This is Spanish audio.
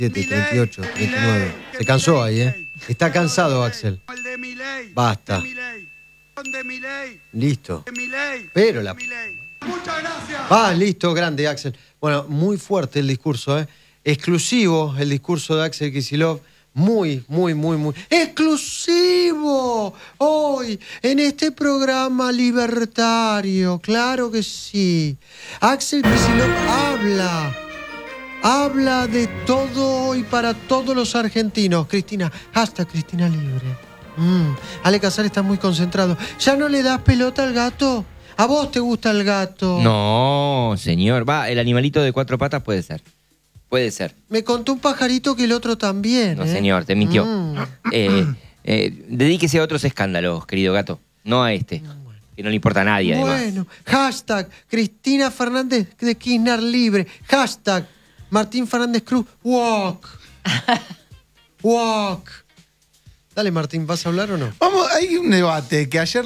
38, 39. Se cansó ahí, ¿eh? Está cansado, Axel. Basta. Listo. Pero la... Muchas gracias. Va, listo, grande, Axel. Bueno, muy fuerte el discurso, ¿eh? Exclusivo el discurso de Axel Kicillof. Muy exclusivo hoy en este programa libertario. Claro que sí. Axel Kicillof habla de todo y para todos los argentinos. Cristina, hasta Cristina Libre. Ale Casares está muy concentrado. ¿Ya no le das pelota al gato? ¿A vos te gusta el gato? No, señor. Va, el animalito de 4 patas puede ser. Puede ser. Me contó un pajarito que el otro también. No, señor, te mintió. Dedíquese a otros escándalos, querido gato. No a este. Que no le importa a nadie, además. Bueno, hashtag Cristina Fernández de Kirchner libre. Hashtag Martín Fernández Cruz walk. Walk. Dale, Martín, ¿vas a hablar o no? Vamos, hay un debate que ayer